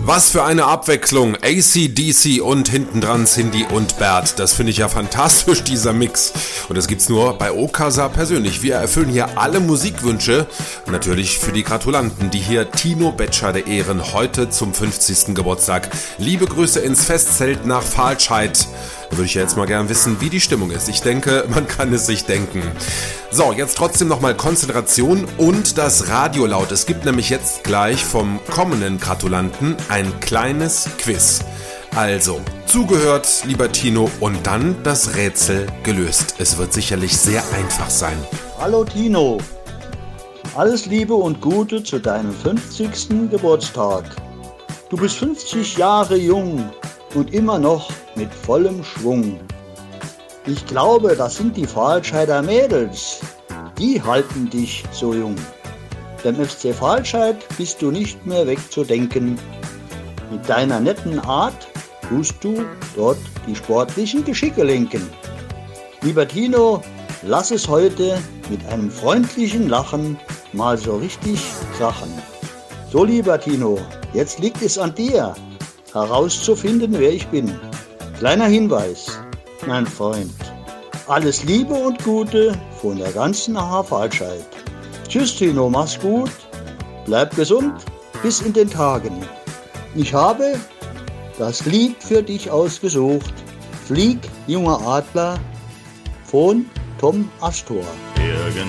Was für eine Abwechslung. AC/DC und hintendran Cindy und Bert. Das finde ich ja fantastisch, dieser Mix. Und das gibt's nur bei Okasa persönlich. Wir erfüllen hier alle Musikwünsche. Natürlich für die Gratulanten, die hier Tino Betschade ehren, heute zum 50. Geburtstag. Liebe Grüße ins Festzelt nach Fahlscheid. Da würde ich ja jetzt mal gern wissen, wie die Stimmung ist. Ich denke, man kann es sich denken. So, jetzt trotzdem nochmal Konzentration und das Radio laut. Es gibt nämlich jetzt gleich vom kommenden Gratulanten ein kleines Quiz. Also, zugehört, lieber Tino, und dann das Rätsel gelöst. Es wird sicherlich sehr einfach sein. Hallo Tino, alles Liebe und Gute zu deinem 50. Geburtstag. Du bist 50 Jahre jung und immer noch mit vollem Schwung. Ich glaube, das sind die Fahlscheider Mädels. Die halten dich so jung. Beim FC Fahlscheid bist du nicht mehr wegzudenken. Mit deiner netten Art tust du dort die sportlichen Geschicke lenken. Lieber Tino, lass es heute mit einem freundlichen Lachen mal so richtig krachen. So, lieber Tino, jetzt liegt es an dir, herauszufinden, wer ich bin. Kleiner Hinweis, mein Freund. Alles Liebe und Gute von der ganzen AHA Fahlscheid. Tschüss Tino, mach's gut, bleib gesund, bis in den Tagen. Ich habe das Lied für dich ausgesucht. Flieg, junger Adler, von Tom Astor.